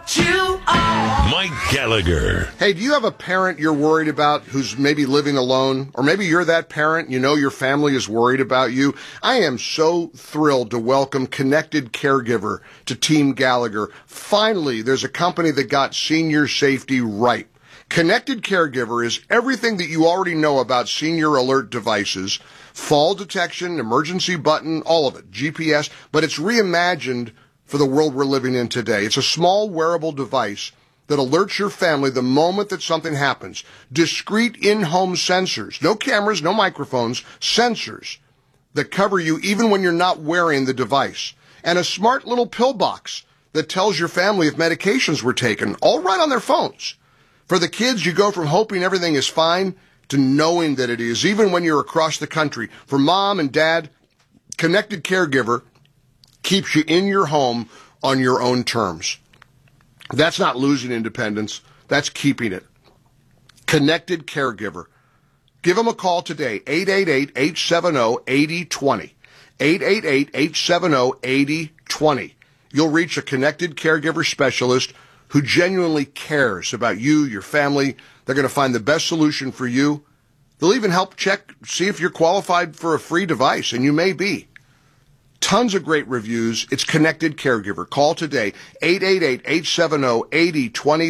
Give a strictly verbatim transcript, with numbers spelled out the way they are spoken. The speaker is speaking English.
you are. Mike Gallagher. Hey, do you have a parent you're worried about who's maybe living alone? Or maybe you're that parent, you know your family is worried about you. I am so thrilled to welcome Connected Caregiver to Team Gallagher. Finally, there's a company that got senior safety right. Connected Caregiver is everything that you already know about senior alert devices, fall detection, emergency button, all of it, G P S, but it's reimagined for the world we're living in today. It's a small wearable device that alerts your family the moment that something happens. Discrete in-home sensors, no cameras, no microphones, sensors that cover you even when you're not wearing the device. And a smart little pill box that tells your family if medications were taken, all right on their phones. For the kids, you go from hoping everything is fine to knowing that it is, even when you're across the country. For mom and dad, Connected Caregiver keeps you in your home on your own terms. That's not losing independence. That's keeping it. Connected Caregiver. Give them a call today, eight eight eight, eight seven zero, eight zero two zero. eight eight eight, eight seven zero, eight zero two zero. You'll reach a Connected Caregiver specialist who genuinely cares about you, your family. They're going to find the best solution for you. They'll even help check, see if you're qualified for a free device, and you may be. Tons of great reviews. It's Connected Caregiver. Call today, eight eight eight, eight seven zero, eight zero two zero.